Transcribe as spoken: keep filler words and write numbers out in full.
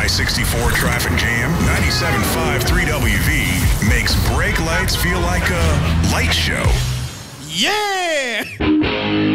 I sixty-four traffic jam, ninety-seven point five three W V makes brake lights feel like a light show.